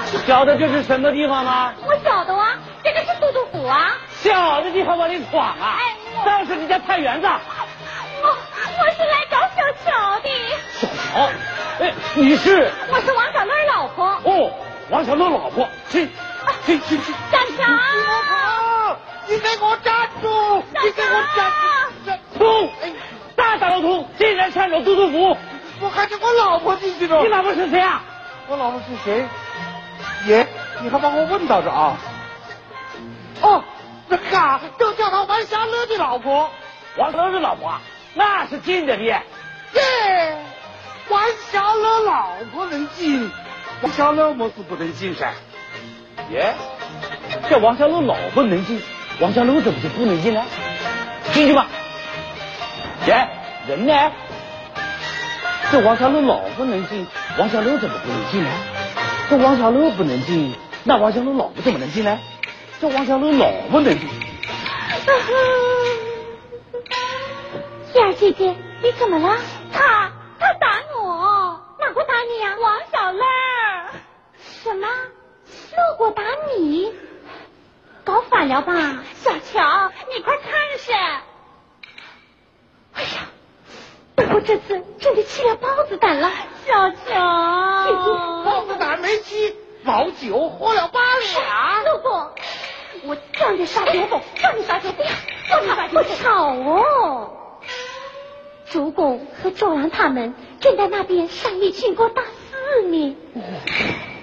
晓得这是什么地方吗？ 我晓得啊，这个是都督府啊。 小的地方往里闯啊！倒是你家菜园子。 我是来找小乔的。 小乔，哎，你是？ 我是王小乐老婆。 哦，王小乐老婆，去。 小乔， 你给我站住！你给我站住！ 通！大老通竟然擅闯都督府！ 我看见我老婆进去了。 你老婆是谁啊？ 我老婆是谁？爷，你还把我问到这啊？哦，这个啊，就叫他王小乐的老婆。 王小乐的老婆啊，那是进的耶。 耶，王小乐老婆能进，王小乐么是不能进噻？ 耶，这王小乐老婆能进，王小乐怎么就不能进呢？进去吧。耶，人呢？这王小乐老婆能进，王小乐怎么不能进呢？这王小乐不能进，那王小乐老婆怎么能进呢？这王小乐老婆能进。 燕儿姐姐，你怎么了？他打我，哪个打你呀？王小乐。什么？乐过打你？搞反了吧？小乔，你快看噻！哎呀，我这次真的起了豹子胆了。小乔， 姐姐，豹子胆没起，老酒喝了8两。 路过，我叫你杀酒狗，叫你杀酒狗，不吵哦。主公和周郎他们正在那边商议秦国大事呢。